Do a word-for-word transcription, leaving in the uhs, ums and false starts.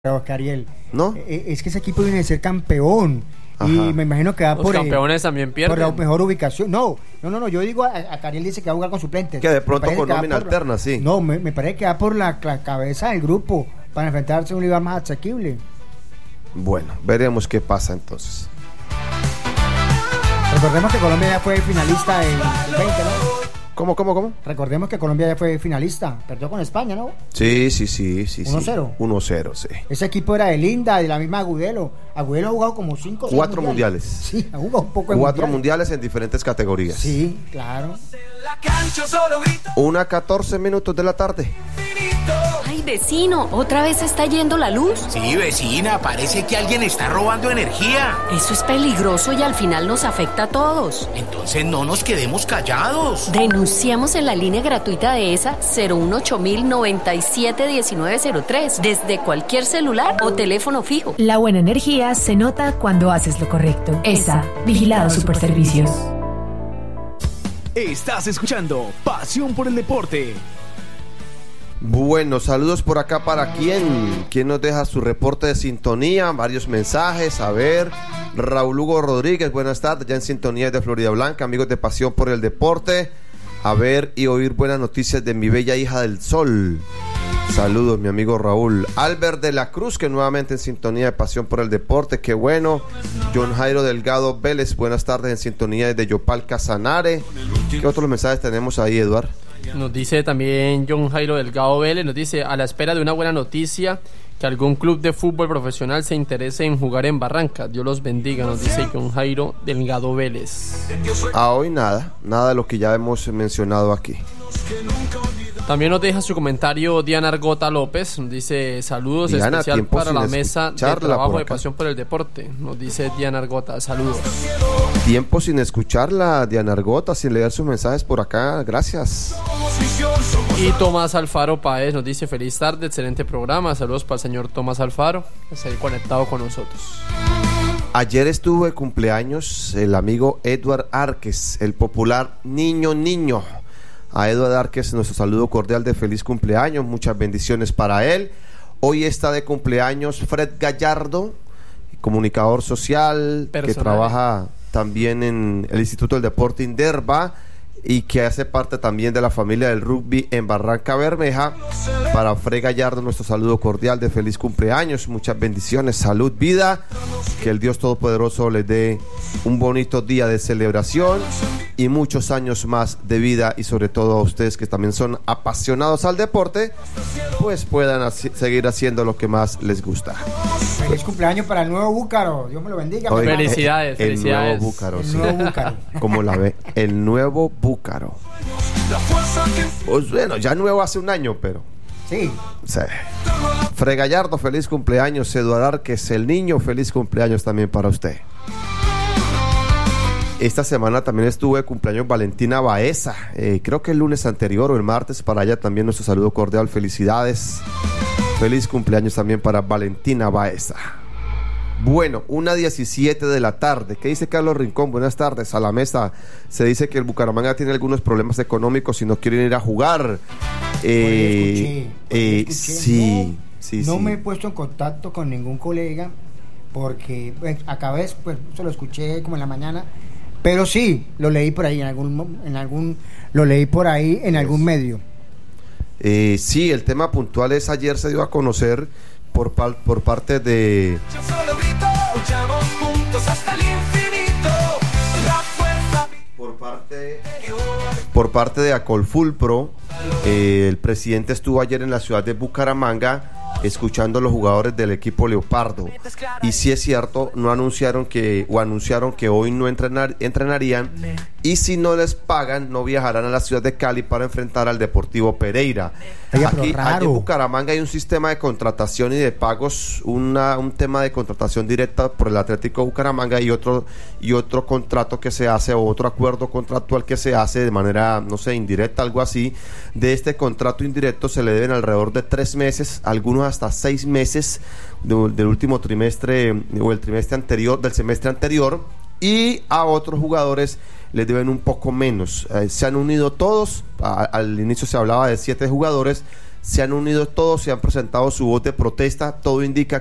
Cariel. ¿No? Eh, es que ese equipo viene de ser campeón. Ajá. Y me imagino que va Los por campeones eh, también pierden. por la mejor ubicación. No, no, no, no. Yo digo, a, a Cariel dice que va a jugar con suplentes. Que de pronto con nómina alterna, la, sí. No, me, me parece que va por la, la cabeza del grupo para enfrentarse a un rival más asequible. Bueno, veremos qué pasa entonces. Recordemos que Colombia ya fue finalista en veinte, ¿no? ¿Cómo, cómo, cómo? Recordemos que Colombia ya fue finalista. Perdió con España, ¿no? Sí, sí, sí, sí. uno cero. uno cero, sí. Ese equipo era de Linda, de la misma Agudelo. Agudelo ha jugado como cinco Cuatro mundiales. mundiales. Sí, ha jugado un poco en Cuatro mundiales. mundiales en diferentes categorías. Sí, claro. Una catorce minutos de la tarde. Ay, vecino, ¿otra vez está yendo la luz? Sí, vecina, parece que alguien está robando energía. Eso es peligroso y al final nos afecta a todos. Entonces no nos quedemos callados. Denunciamos en la línea gratuita de ESA cero uno ocho mil noventa y siete diecinueve cero tres desde cualquier celular o teléfono fijo. La buena energía se nota cuando haces lo correcto. ESA, Vigilado Superservicios. Estás escuchando Pasión por el Deporte. Bueno, saludos por acá para quien, quien nos deja su reporte de sintonía, varios mensajes, a ver, Raúl Hugo Rodríguez, buenas tardes, ya en sintonía de Florida Blanca, amigos de Pasión por el Deporte, a ver y oír buenas noticias de mi bella hija del sol, saludos mi amigo Raúl. Albert de la Cruz, que nuevamente en sintonía de Pasión por el Deporte, qué bueno. John Jairo Delgado Vélez, buenas tardes en sintonía desde Yopal Casanare. ¿Qué otros mensajes tenemos ahí, Eduardo? Nos dice también John Jairo Delgado Vélez, nos dice, a la espera de una buena noticia, que algún club de fútbol profesional se interese en jugar en Barranca. Dios los bendiga, nos dice John Jairo Delgado Vélez. A hoy nada, nada de lo que ya hemos mencionado aquí. También nos deja su comentario Diana Argota López, nos dice saludos, Diana, especial para la mesa de trabajo de acá. Pasión por el Deporte, nos dice Diana Argota, saludos. Tiempo sin escucharla, Diana Argota, sin leer sus mensajes por acá, gracias. Y Tomás Alfaro Páez nos dice feliz tarde, excelente programa, saludos para el señor Tomás Alfaro, que está ahí conectado con nosotros. Ayer estuvo de cumpleaños el amigo Edward Arques, el popular Niño Niño. A Edward Arques nuestro saludo cordial de feliz cumpleaños, muchas bendiciones para él. Hoy está de cumpleaños Fred Gallardo, comunicador social, Personal. que trabaja también en el Instituto del Deporte Inderva y que hace parte también de la familia del rugby en Barranca Bermeja. Para Fred Gallardo nuestro saludo cordial de feliz cumpleaños, muchas bendiciones, salud, vida, que el Dios Todopoderoso les dé un bonito día de celebración y muchos años más de vida, y sobre todo a ustedes que también son apasionados al deporte, pues puedan así, seguir haciendo lo que más les gusta. Feliz cumpleaños para el nuevo Búcaro, Dios me lo bendiga. Oye, felicidades, el, felicidades. El nuevo Búcaro, el sí. nuevo Búcaro. Como la ve, el nuevo Búcaro. Pues bueno, ya nuevo hace un año, pero sí. sí. Fred Gallardo, feliz cumpleaños. Eduardo Arques, el niño, feliz cumpleaños también para usted. Esta semana también estuvo de cumpleaños Valentina Baeza, eh, creo que el lunes anterior o el martes, para ella también nuestro saludo cordial, felicidades, feliz cumpleaños también para Valentina Baeza. Bueno, una diecisiete de la tarde, ¿qué dice Carlos Rincón? Buenas tardes, a la mesa. Se dice que el Bucaramanga tiene algunos problemas económicos y no quieren ir a jugar. Eh, por ahí escuché, por ahí eh, escuché. sí, no, sí, no sí. me he puesto en contacto con ningún colega porque pues, acabé, pues se lo escuché como en la mañana. Pero sí, lo leí por ahí en algún, en algún, lo leí por ahí en algún medio. Eh, sí, el tema puntual es ayer se dio a conocer por, par, por parte de por parte por parte de Acolfulpro. Eh, el presidente estuvo ayer en la ciudad de Bucaramanga escuchando a los jugadores del equipo Leopardo, y si es cierto, no anunciaron que o anunciaron que hoy no entrenar, entrenarían, y si no les pagan no viajarán a la ciudad de Cali para enfrentar al Deportivo Pereira. Oye, Aquí, raro. aquí en Bucaramanga hay un sistema de contratación y de pagos, una, un tema de contratación directa por el Atlético Bucaramanga y otro y otro contrato que se hace, o otro acuerdo contractual que se hace de manera, no sé, indirecta, algo así. De este contrato indirecto se le deben alrededor de tres meses, algunos hasta seis meses de, del último trimestre o el trimestre anterior, del semestre anterior, y a otros jugadores les deben un poco menos. Eh, se han unido todos, a, al inicio se hablaba de siete jugadores, se han unido todos, se han presentado su voz de protesta. Todo indica